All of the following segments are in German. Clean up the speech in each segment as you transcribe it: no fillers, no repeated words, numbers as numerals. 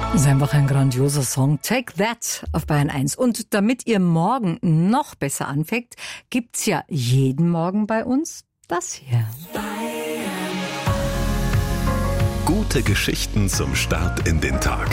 Das ist einfach ein grandioser Song. Take That auf Bayern 1. Und damit ihr morgen noch besser anfängt, gibt's ja jeden Morgen bei uns das hier. Gute Geschichten zum Start in den Tag.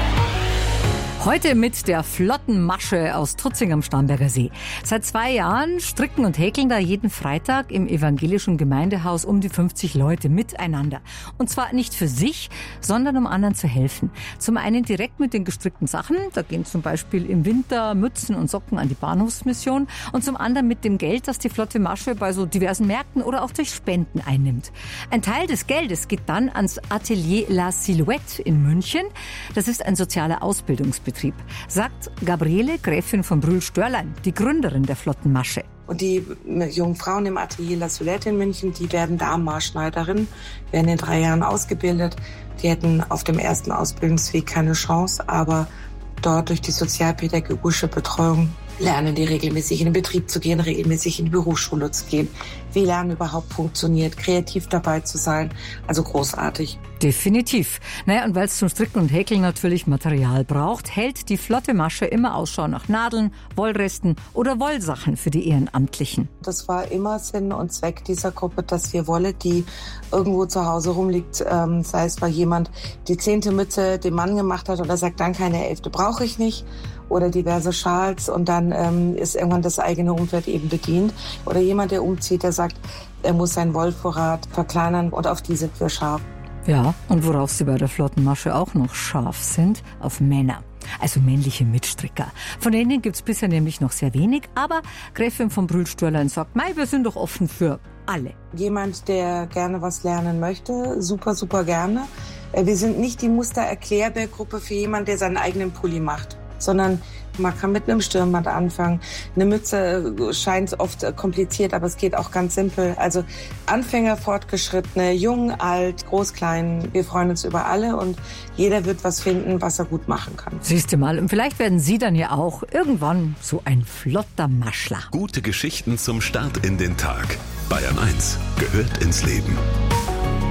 Heute mit der flotten Masche aus Tutzing am Starnberger See. Seit 2 Jahren stricken und häkeln da jeden Freitag im evangelischen Gemeindehaus um die 50 Leute miteinander. Und zwar nicht für sich, sondern um anderen zu helfen. Zum einen direkt mit den gestrickten Sachen, da gehen zum Beispiel im Winter Mützen und Socken an die Bahnhofsmission. Und zum anderen mit dem Geld, das die flotte Masche bei so diversen Märkten oder auch durch Spenden einnimmt. Ein Teil des Geldes geht dann ans Atelier La Silhouette in München. Das ist ein sozialer Ausbildungsbetrieb. Sagt Gabriele, Gräfin von Brühl-Störlein, die Gründerin der flotten Masche. Und die jungen Frauen im Atelier La Silhouette in München, die werden Damenmaßschneiderinnen, werden in 3 Jahren ausgebildet. Die hätten auf dem ersten Ausbildungsweg keine Chance, aber dort durch die sozialpädagogische Betreuung lernen die regelmäßig in den Betrieb zu gehen, regelmäßig in die Berufsschule zu gehen. Wie Lernen überhaupt funktioniert, kreativ dabei zu sein, also großartig. Definitiv. Naja, und weil es zum Stricken und Häkeln natürlich Material braucht, hält die flotte Masche immer Ausschau nach Nadeln, Wollresten oder Wollsachen für die Ehrenamtlichen. Das war immer Sinn und Zweck dieser Gruppe, dass wir Wolle, die irgendwo zu Hause rumliegt, sei es, weil jemand die 10. Mütze dem Mann gemacht hat oder sagt, danke, eine 11. brauche ich nicht, oder diverse Schals, und dann ist irgendwann das eigene Umfeld eben bedient. Oder jemand, der umzieht, der sagt, er muss seinen Wollvorrat verkleinern, und auf die sind wir scharf. Ja, und worauf sie bei der flotten Masche auch noch scharf sind, auf Männer. Also männliche Mitstricker. Von denen gibt's bisher nämlich noch sehr wenig, aber Gräfin von Brühl-Störlein sagt, mei, wir sind doch offen für alle. Jemand, der gerne was lernen möchte, super, super gerne. Wir sind nicht die Muster-Erklärbär-Gruppe für jemanden, der seinen eigenen Pulli macht, sondern man kann mit einem Stirnband anfangen. Eine Mütze scheint oft kompliziert, aber es geht auch ganz simpel. Also Anfänger, Fortgeschrittene, jung, alt, groß, klein. Wir freuen uns über alle und jeder wird was finden, was er gut machen kann. Siehst du mal, und vielleicht werden Sie dann ja auch irgendwann so ein flotter Maschler. Gute Geschichten zum Start in den Tag. Bayern 1 gehört ins Leben.